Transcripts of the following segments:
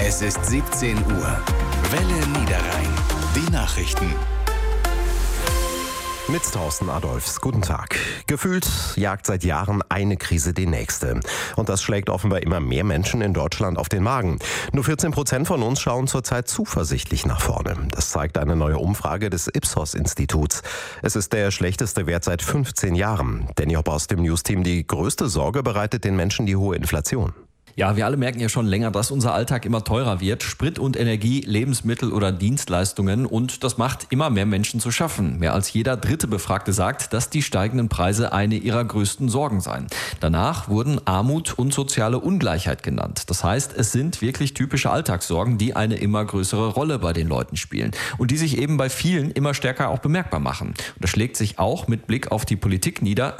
Es ist 17 Uhr. Welle Niederrhein. Die Nachrichten. Mit Thorsten Adolfs. Guten Tag. Gefühlt jagt seit Jahren eine Krise die nächste. Und das schlägt offenbar immer mehr Menschen in Deutschland auf den Magen. Nur 14% von uns schauen zurzeit zuversichtlich nach vorne. Das zeigt eine neue Umfrage des Ipsos-Instituts. Es ist der schlechteste Wert seit 15 Jahren. Danny Hopp aus dem News-Team. Die größte Sorge bereitet den Menschen die hohe Inflation. Ja, wir alle merken ja schon länger, dass unser Alltag immer teurer wird. Sprit und Energie, Lebensmittel oder Dienstleistungen. Und das macht immer mehr Menschen zu schaffen. Mehr als jeder dritte Befragte sagt, dass die steigenden Preise eine ihrer größten Sorgen seien. Danach wurden Armut und soziale Ungleichheit genannt. Das heißt, es sind wirklich typische Alltagssorgen, die eine immer größere Rolle bei den Leuten spielen. Und die sich eben bei vielen immer stärker auch bemerkbar machen. Und das schlägt sich auch mit Blick auf die Politik nieder.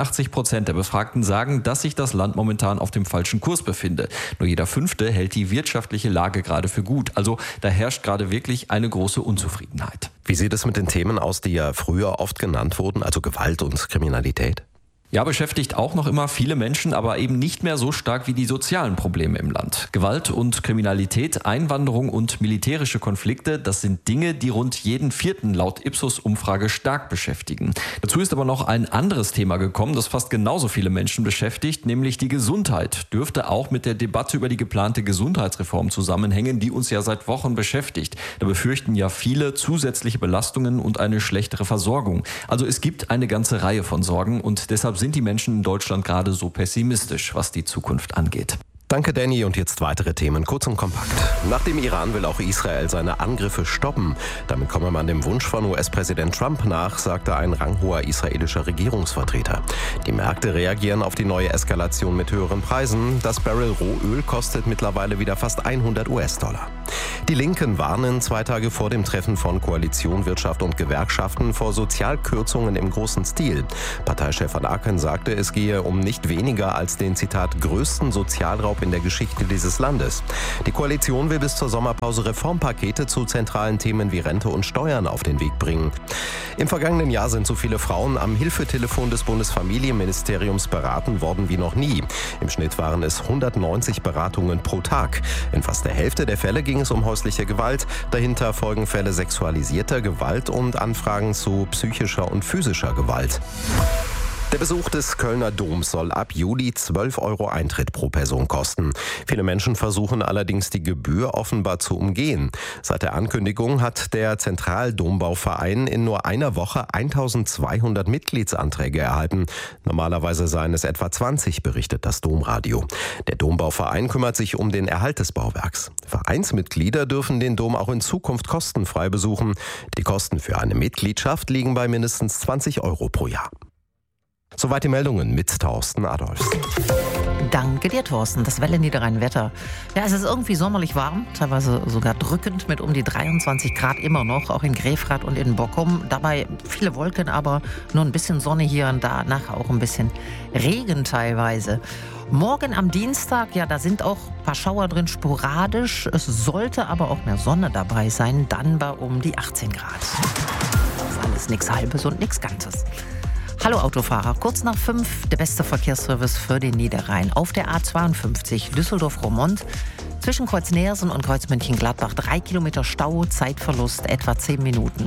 86% der Befragten sagen, dass sich das Land momentan auf dem falschen Kurs befindet. Nur jeder Fünfte hält die wirtschaftliche Lage gerade für gut. Also da herrscht gerade wirklich eine große Unzufriedenheit. Wie sieht es mit den Themen aus, die ja früher oft genannt wurden, also Gewalt und Kriminalität? Ja, beschäftigt auch noch immer viele Menschen, aber eben nicht mehr so stark wie die sozialen Probleme im Land. Gewalt und Kriminalität, Einwanderung und militärische Konflikte, das sind Dinge, die rund jeden Vierten laut Ipsos-Umfrage stark beschäftigen. Dazu ist aber noch ein anderes Thema gekommen, das fast genauso viele Menschen beschäftigt, nämlich die Gesundheit. Dürfte auch mit der Debatte über die geplante Gesundheitsreform zusammenhängen, die uns ja seit Wochen beschäftigt. Da befürchten ja viele zusätzliche Belastungen und eine schlechtere Versorgung. Also es gibt eine ganze Reihe von Sorgen und deshalb sind die Menschen in Deutschland gerade so pessimistisch, was die Zukunft angeht. Danke, Danny. Und jetzt weitere Themen, kurz und kompakt. Nach dem Iran will auch Israel seine Angriffe stoppen. Damit komme man dem Wunsch von US-Präsident Trump nach, sagte ein ranghoher israelischer Regierungsvertreter. Die Märkte reagieren auf die neue Eskalation mit höheren Preisen. Das Barrel Rohöl kostet mittlerweile wieder fast 100 US-Dollar. Die Linken warnen 2 Tage vor dem Treffen von Koalition, Wirtschaft und Gewerkschaften vor Sozialkürzungen im großen Stil. Parteichef Van Aken sagte, es gehe um nicht weniger als den, Zitat, größten Sozialraub in der Geschichte dieses Landes. Die Koalition will bis zur Sommerpause Reformpakete zu zentralen Themen wie Rente und Steuern auf den Weg bringen. Im vergangenen Jahr sind so viele Frauen am Hilfetelefon des Bundesfamilienministeriums beraten worden wie noch nie. Im Schnitt waren es 190 Beratungen pro Tag. In fast der Hälfte der Fälle ging es um häusliche Gewalt. Dahinter folgen Fälle sexualisierter Gewalt und Anfragen zu psychischer und physischer Gewalt. Der Besuch des Kölner Doms soll ab Juli 12 € Eintritt pro Person kosten. Viele Menschen versuchen allerdings, die Gebühr offenbar zu umgehen. Seit der Ankündigung hat der Zentraldombauverein in nur einer Woche 1200 Mitgliedsanträge erhalten. Normalerweise seien es etwa 20, berichtet das Domradio. Der Dombauverein kümmert sich um den Erhalt des Bauwerks. Vereinsmitglieder dürfen den Dom auch in Zukunft kostenfrei besuchen. Die Kosten für eine Mitgliedschaft liegen bei mindestens 20 € pro Jahr. Soweit die Meldungen mit Thorsten Adolfs. Danke dir, Thorsten. Das Welle Niederrhein-Wetter. Ja, es ist irgendwie sommerlich warm, teilweise sogar drückend mit um die 23 Grad immer noch, auch in Grefrath und in Bockum. Dabei viele Wolken, aber nur ein bisschen Sonne hier und da, nachher auch ein bisschen Regen teilweise. Morgen am Dienstag, ja, da sind auch ein paar Schauer drin, sporadisch. Es sollte aber auch mehr Sonne dabei sein, dann bei um die 18 Grad. Das ist alles nichts Halbes und nichts Ganzes. Hallo Autofahrer, kurz nach 5 der beste Verkehrsservice für den Niederrhein. Auf der A52 Düsseldorf-Roermond zwischen Kreuz Neersen und Kreuz Mönchengladbach 3 Kilometer Stau, Zeitverlust etwa 10 Minuten.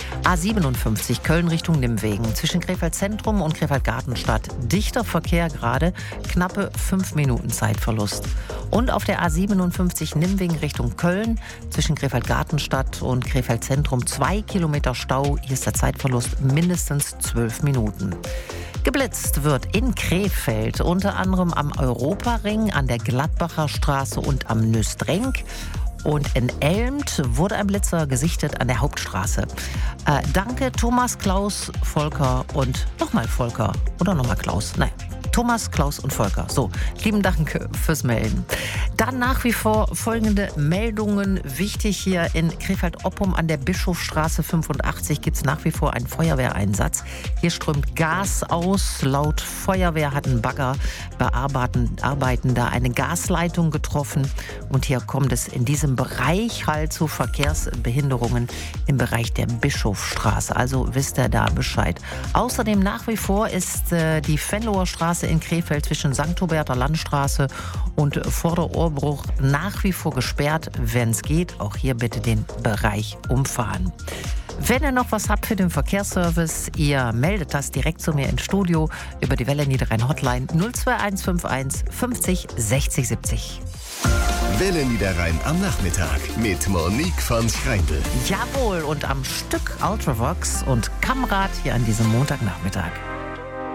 A57 Köln Richtung Nimwegen zwischen Krefeld Zentrum und Krefeld Gartenstadt. Dichter Verkehr gerade, knappe 5 Minuten Zeitverlust. Und auf der A57 Nimwegen Richtung Köln zwischen Krefeld Gartenstadt und Krefeld Zentrum 2 Kilometer Stau. Hier ist der Zeitverlust mindestens 12 Minuten. Geblitzt wird in Krefeld, unter anderem am Europaring, an der Gladbacher Straße und am Nüstrenk. Und in Elmt wurde ein Blitzer gesichtet an der Hauptstraße. Danke Thomas, Klaus, Volker und nochmal Volker. Oder nochmal Klaus. Nein. Thomas, Klaus und Volker. So, lieben Dank fürs Melden. Dann nach wie vor folgende Meldungen. Wichtig hier in Krefeld-Oppum an der Bischofsstraße 85 gibt es nach wie vor einen Feuerwehreinsatz. Hier strömt Gas aus. Laut Feuerwehr hat ein Bagger Arbeitender eine Gasleitung getroffen. Und hier kommt es in diesem Bereich halt zu Verkehrsbehinderungen im Bereich der Bischofsstraße. Also wisst ihr da Bescheid. Außerdem nach wie vor ist die Venloer Straße Straße in Krefeld zwischen St. Huberter Landstraße und Vorderohrbruch nach wie vor gesperrt. Wenn es geht, auch hier bitte den Bereich umfahren. Wenn ihr noch was habt für den Verkehrsservice, ihr meldet das direkt zu mir ins Studio über die Welle Niederrhein Hotline 02151 50 60 70. Welle Niederrhein am Nachmittag mit Monique von Schreindl. Jawohl, und am Stück Ultravox und Kamrad hier an diesem Montagnachmittag.